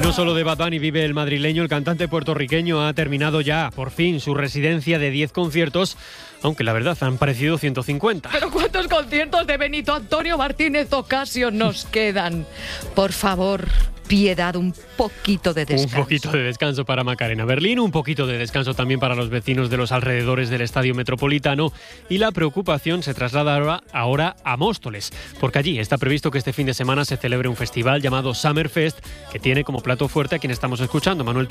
no solo de Bad Bunny vive el madrileño, el cantante puertorriqueño ha terminado ya, por fin, su residencia de 10 conciertos, aunque la verdad han parecido 150. ¿Pero cuántos conciertos de Benito Antonio Martínez Ocasio nos quedan? Por favor, piedad, un poquito de descanso. Un poquito de descanso para Macarena Berlín, un poquito de descanso también para los vecinos de los alrededores del Estadio Metropolitano, y la preocupación se traslada ahora a Móstoles, porque allí está previsto que este fin de semana se celebre un festival llamado Summerfest, que tiene como plato fuerte a quien estamos escuchando, Manuel Turizo.